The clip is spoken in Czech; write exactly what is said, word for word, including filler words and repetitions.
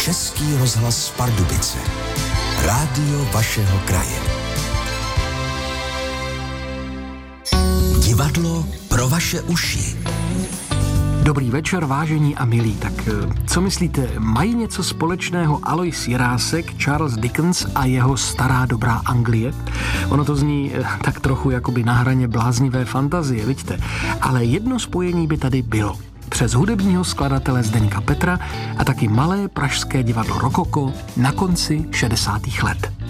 Český rozhlas Pardubice. Rádio vašeho kraje. Divadlo pro vaše uši. Dobrý večer, vážení a milí. Tak co myslíte, mají něco společného Alois Jirásek, Charles Dickens a jeho stará dobrá Anglie? Ono to zní tak trochu jakoby na hraně bláznivé fantazie, vidíte? Ale jedno spojení by tady bylo. Přes hudebního skladatele Zdeňka Petra a taky malé pražské divadlo Rokoko na konci šedesátých let.